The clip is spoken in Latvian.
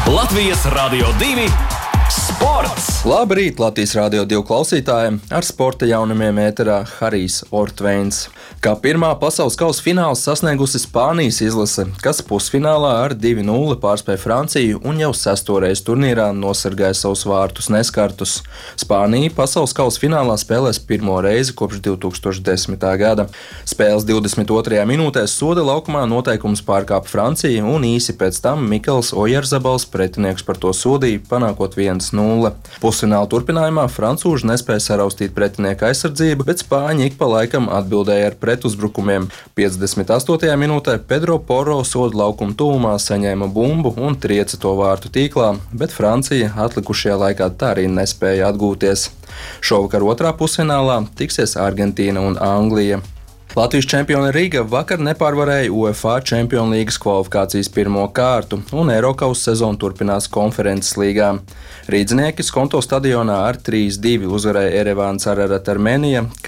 Latvijas Radio 2 sports! Labrīt, Latvijas Radio 2 klausītājiem! Ar sporta jaunumiem ēterā Harijs Ortveins. Kā pirmā pasaules kausa fināls sasniegusi Spānijas izlase, kas pusfinālā ar 2-0 pārspēja Franciju un jau 6. reizi turnīrā nosargāja savus vārtus neskartus. Spānija pasaules kausa finālā spēlēs pirmo reizi kopš 2010. gada. Spēles 22. minūtē soda laukumā noteikumus pārkāpa Francija un īsi pēc tam Mikls Ojarzabals pretinieks par to sodīja, panākot 1-0. Pusfināla turpinājumā francūži nespēja saraustīt pretinieka aizsardzību, bet spāņi ik pa laikam atbildēja ar pretuzbrukumiem. 58. minūtē Pedro Porro soda laukuma tuvumā saņēma bumbu un trieca to vārtu tīklā, bet Francija atlikušajā laikā tā arī nespēja atgūties. Šovakar otrā pusfinālā tiksies Argentīna un Anglija. Latvijas čempione Riga vakar nepārvarēja UEFA Čempionu līgas kvalifikācijas pirmo kārtu, un Eirokausa sezona turpinās Konferences līgā. Rīdznieki Skonto stadionā ar 3-2 uzvarēja Erevānas Ararat Armēnija,